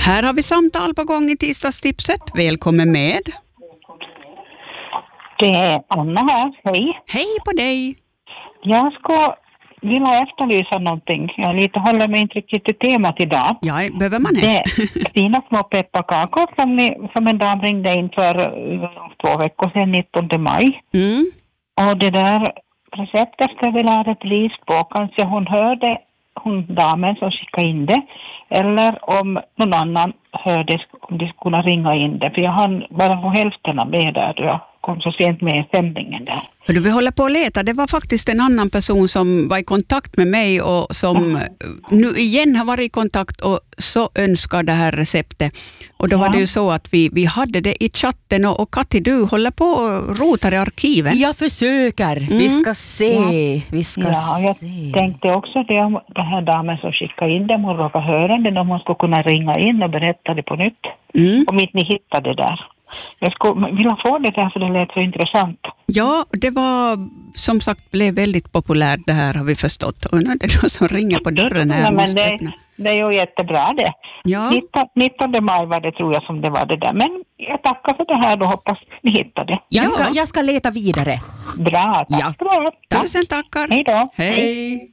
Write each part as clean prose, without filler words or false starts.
Här har vi samtal på gång i tisdagstipset. Välkommen med. Det är Anna här. Hej. Hej på dig. Jag vilja efterlysa någonting. Jag håller mig inte riktigt till temat idag. Ja, behöver man det? Det fina små pepparkakor som en dam ringde in för 2 veckor sedan, 19 maj. Mm. Och det där receptet ska vi ha ett ris på. Kanske hon damen som skickade in det. Eller om någon annan hörde om de skulle ringa in det. För jag har bara på hälften med där. Jag kom så sent med sändningen där. För vi håller på att leta. Det var faktiskt en annan person som var i kontakt med mig och som nu igen har varit i kontakt och så önskar det här receptet. Och då var det ju så att vi hade det i chatten och Katti, du håller på och rotar i arkiven. Jag försöker. Vi ska se. Jag tänkte också det om den här damen som skickade in det. Hon råkade höra det, om hon skulle kunna ringa in och berätta det på nytt. Om inte ni hittade det där. Jag skulle vilja få det där för det lät så intressant. Ja, det var som sagt blev väldigt populärt det här har vi förstått. Och nu är det någon som ringer på dörren här. Ja, men det är ju jättebra det. Ja. 19 maj var det tror jag som det var det där. Men jag tackar för det här och hoppas ni hittar det. Jag ska leta vidare. Bra, tack. Ja. Tusen tackar. Hej då. Hej.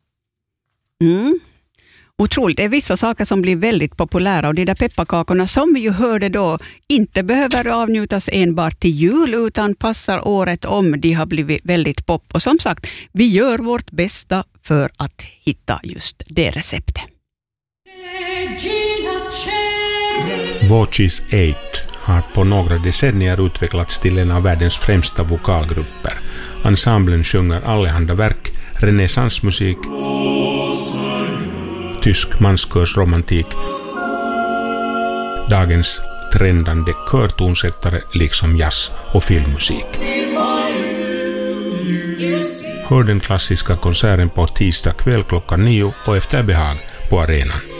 Otroligt, det är vissa saker som blir väldigt populära och de där pepparkakorna som vi ju hörde då inte behöver avnjutas enbart till jul utan passar året om. De har blivit väldigt pop och som sagt, vi gör vårt bästa för att hitta just det receptet. Watches 8 har på några decennier utvecklats till en av världens främsta vokalgrupper. Ensemblen sjunger allehanda verk, renässansmusik, tysk manskörsromantik, dagens trendande körtonsättare liksom jazz och filmmusik. Hör den klassiska konserten på tisdag kväll klockan 9 och efter behag på arenan.